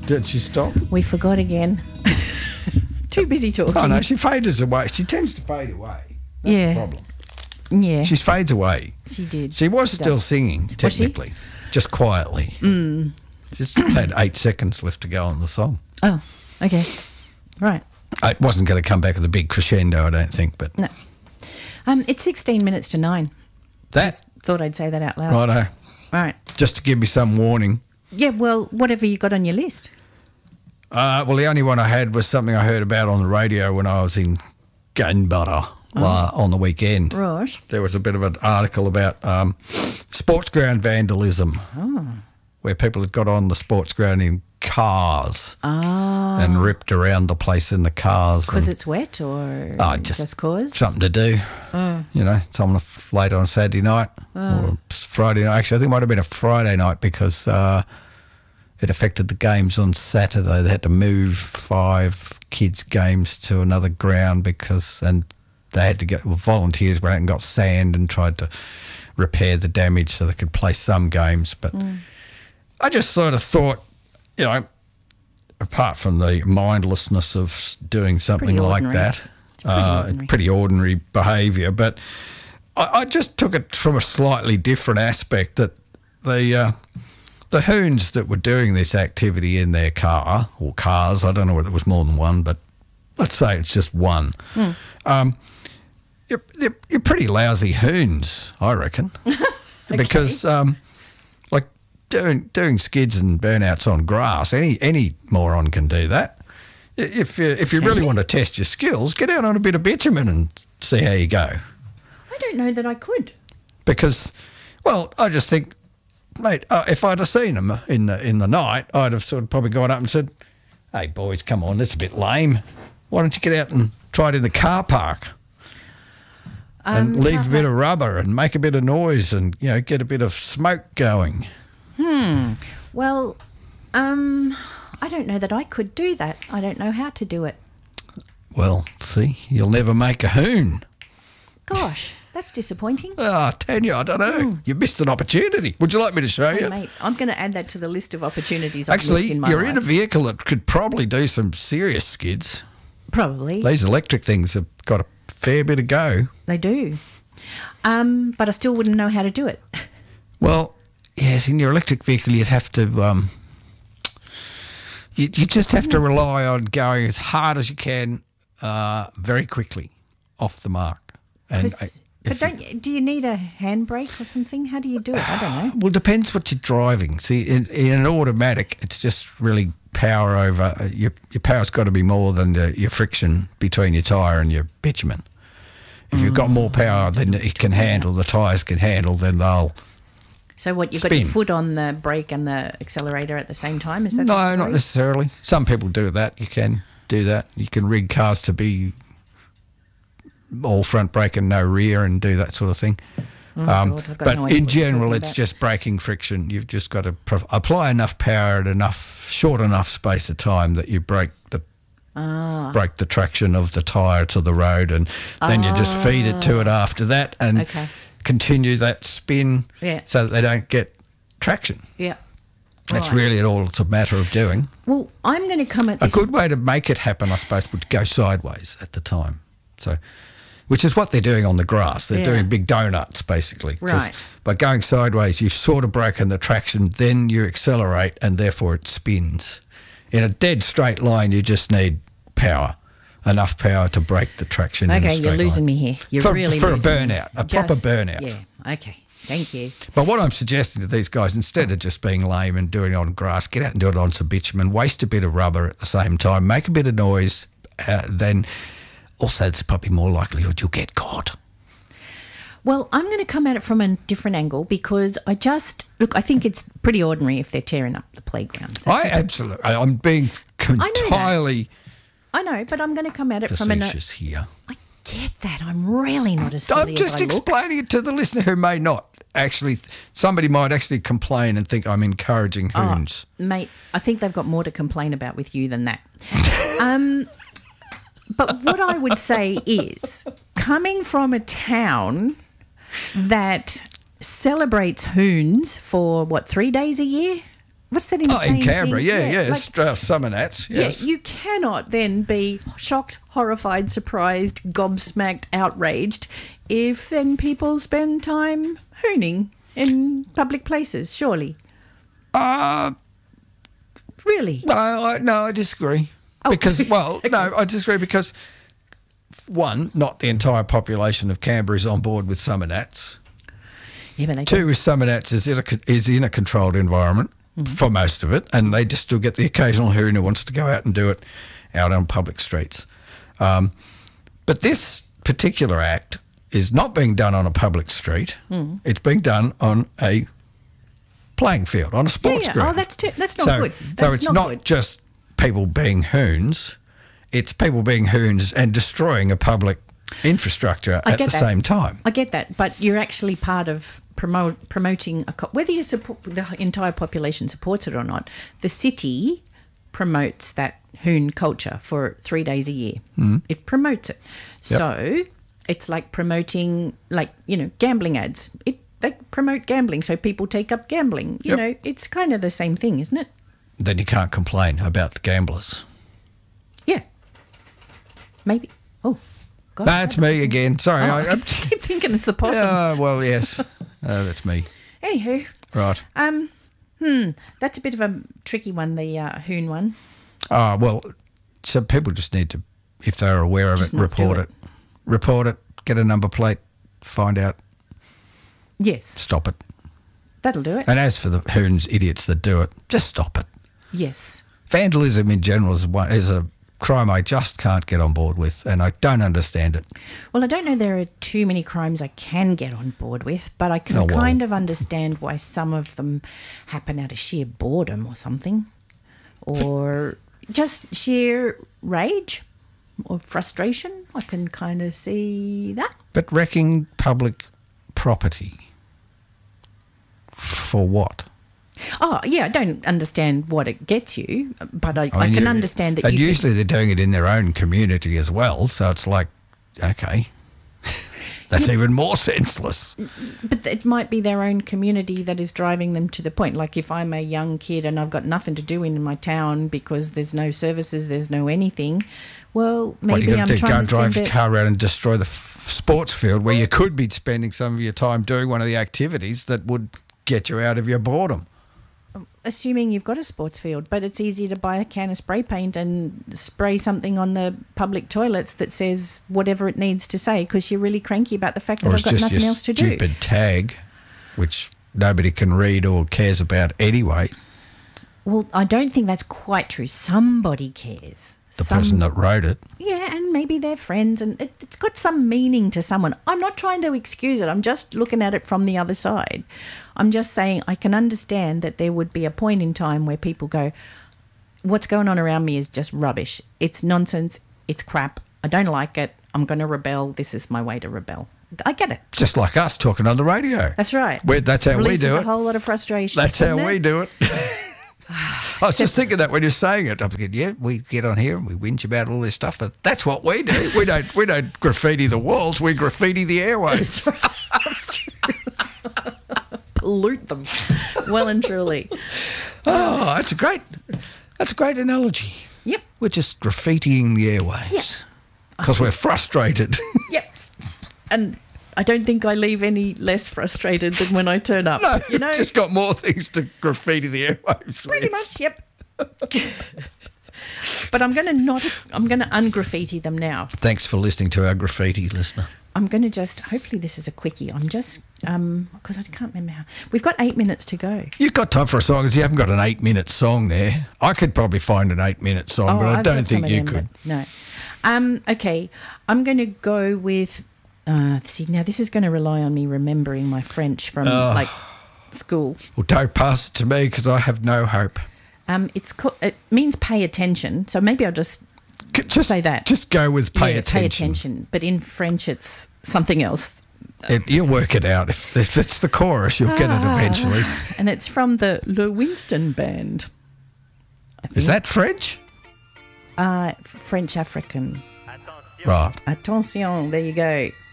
Did she stop? We forgot again. Too busy talking. Oh, no, she fades away. She tends to fade away. That's Yeah. the problem. Yeah. She fades away. She did. She was She still does. singing, technically, just quietly. Just had 8 seconds left to go on the song. Oh, okay. Right. It wasn't going to come back with a big crescendo, I don't think, but No. It's 16 minutes to 9. that, Just thought I'd say that out loud. righto, Right. just to give me some warning. Yeah, well, whatever you got on your list. Well, the only one I had was something I heard about on the radio when I was in Gunbutter on the weekend. Right. There was a bit of an article about sports ground vandalism, where people had got on the sports ground in cars and ripped around the place in the cars. Because and- it's wet or just cause? something to do. You know, someone late on a Saturday night or Friday night. Actually, I think it might have been a Friday night because it affected the games on Saturday. They had to move 5 kids' games to another ground and they had to get volunteers went out and got sand and tried to repair the damage so they could play some games. But I just sort of thought, you know, apart from the mindlessness of doing something pretty like ordinary. that, ordinary. pretty ordinary behaviour. But I just took it from a slightly different aspect that the hoons that were doing this activity in their car or cars, I don't know whether it was more than one, but let's say it's just one. You're pretty lousy hoons, I reckon, because like doing skids and burnouts on grass, any moron can do that. If you really want to test your skills, get out on a bit of bitumen and see how you go. I don't know that I could. Because, well, I just think, mate, if I'd have seen them in the night, I'd have sort of probably gone up and said, "Hey boys, come on, that's a bit lame. Why don't you get out and try it in the car park and leave a bit of rubber and make a bit of noise and get a bit of smoke going." Well, I don't know that I could do that. I don't know how to do it. Well, see, you'll never make a hoon. Gosh, that's disappointing. Tanya, I don't know. You missed an opportunity. Would you like me to show you? Mate, I'm going to add that to the list of opportunities I've Actually, missed in my you're life. in a vehicle that could probably do some serious skids. Probably. These electric things have got a fair bit of go. They do. But I still wouldn't know how to do it. Well, yes, in your electric vehicle you'd have to you just have to rely on going as hard as you can very quickly off the mark. And But do you need a handbrake or something? How do you do it? I don't know. well, depends what you're driving. See, in an automatic, it's just really power over your power's got to be more than your friction between your tyre and your bitumen. If you've got more power than it can handle, the tyres can handle, then they'll So what, you've got spin. your foot on the brake and the accelerator at the same time? Is that the No, story? not necessarily. Some people do that. You can do that. You can rig cars to be all front brake and no rear and do that sort of thing. God, I've got but no idea in what you're general, talking it's about. just braking friction. You've just got to apply enough power at short enough space of time that you break the traction of the tyre to the road, and then you just feed it to it after that and Okay. continue that spin so that they don't get traction. Yeah. That's Right. really all it's a matter of doing. Well, I'm going to come at A this. good way to make it happen, I suppose, would go sideways at the time. So, which is what they're doing on the grass. They're Yeah. doing big donuts, basically. 'Cause Right. by going sideways, you've sort of broken the traction, then you accelerate, and therefore it spins. In a dead straight line, you just need power, enough power to break the traction in a Okay, straight you're losing line. me here. You're For really a losing me. burnout, a proper burnout. Yeah, okay. Thank you. But what I'm suggesting to these guys, instead of just being lame and doing it on grass, get out and do it on some bitumen, waste a bit of rubber at the same time, make a bit of noise, then also it's probably more likelihood you'll get caught. Well, I'm going to come at it from a different angle because I think it's pretty ordinary if they're tearing up the playgrounds. I'm being entirely I know, but I'm going to come at it from facetious here. I get that. I'm really not as silly I'm just as I look. explaining it to the listener who may not actually. Somebody might actually complain and think I'm encouraging hoons. Mate, I think they've got more to complain about with you than that. But what I would say is, coming from a town that celebrates hoons for, 3 days a year? What's that in the Oh, same in Canberra, thing? yes. Summer gnats, yes. Yeah, you cannot then be shocked, horrified, surprised, gobsmacked, outraged if then people spend time hooning in public places, surely. Really? No, I disagree. Oh, Because, okay. no, I disagree because, one, not the entire population of Canberra is on board with summer gnats. Yeah, but they Two, is summer gnats is in a controlled environment for most of it, and they just still get the occasional hoon who wants to go out and do it out on public streets. But this particular act is not being done on a public street. It's being done on a playing field, on a sports ground. Oh, that's not good. So That's it's not good. just people being hoons, it's people being hoons and destroying a public infrastructure at the same time. I get that, but you're actually part of promoting whether you support the entire population supports it or not. The city promotes that hoon culture for 3 days a year. It promotes it. Yep. So it's like promoting, gambling ads. They promote gambling, so people take up gambling. You know, it's kind of the same thing, isn't it? Then you can't complain about the gamblers. Yeah. Maybe. Oh, God. That's me again. Sorry. I keep thinking it's the possum. Well, yes. That's me. Anywho. Right. That's a bit of a tricky one, the hoon one. Oh, well, so people just need to, if they're aware of Just it, not report do it. Report it, get a number plate, find out, Yes. stop it. That'll do it. And as for the hoons, idiots that do it, just stop it. Yes. Vandalism in general is a crime I just can't get on board with, and I don't understand it. Well, I don't know there are too many crimes I can get on board with, but I can Oh, well. kind of understand why some of them happen out of sheer boredom or something, or just sheer rage or frustration. I can kind of see that. But wrecking public property, for what? Oh, yeah, I don't understand what it gets you, but I mean, can understand that and you usually they're doing it in their own community as well, so it's like, okay, that's even more senseless. But it might be their own community that is driving them to the point. Like if I'm a young kid and I've got nothing to do in my town because there's no services, there's no anything, well, maybe What are you I'm going to do? trying Go to and drive send your it. car around and destroy the sports field where you could be spending some of your time doing one of the activities that would get you out of your boredom. Assuming you've got a sports field, but it's easier to buy a can of spray paint and spray something on the public toilets that says whatever it needs to say because you're really cranky about the fact that Or I've it's got just nothing your else to do. stupid tag, which nobody can read or cares about anyway. Well, I don't think that's quite true. Somebody cares. The person that wrote it. Yeah, and maybe they're friends, and it's got some meaning to someone. I'm not trying to excuse it. I'm just looking at it from the other side. I'm just saying I can understand that there would be a point in time where people go, what's going on around me is just rubbish. It's nonsense. It's crap. I don't like it. I'm going to rebel. This is my way to rebel. I get it. Just like us talking on the radio. That's right. That's how we Releases do a it. whole lot of frustration. That's how doesn't we it? do it. I was just thinking that when you're saying it, I'm thinking, yeah, we get on here and we whinge about all this stuff, but that's what we do. We don't graffiti the walls, we graffiti the airwaves. That's true. Pollute them, well and truly. Oh, that's a great analogy. Yep. We're just graffitiing the airwaves because we're frustrated. Yep. And I don't think I leave any less frustrated than when I turn up. No, you know, just got more things to graffiti the airwaves. pretty with. much. Yep. But I'm going to ungraffiti them now. Thanks for listening to our graffiti, listener. I'm going to just, hopefully this is a quickie. I'm just, because I can't remember how. We've got 8 minutes to go. You've got time for a song because you haven't got an 8-minute song there. I could probably find an 8-minute song, but I I've don't got some think of you them, could. but no. Okay. I'm going to go with, see, now this is going to rely on me remembering my French from school. Well, don't pass it to me because I have no hope. It means pay attention. So maybe I'll just say that. Just go with pay attention. Pay attention. But in French, it's something else. You'll work it out. If it's the chorus, you'll get it eventually. And it's from the Le Winston Band. Is that French? French African. Right. Attention. There you go.